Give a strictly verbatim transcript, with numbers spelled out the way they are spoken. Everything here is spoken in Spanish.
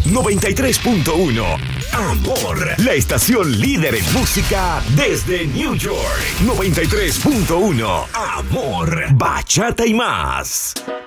noventa y tres punto uno. Amor, la estación líder en música desde New York. noventa y tres punto uno. Amor, bachata y más.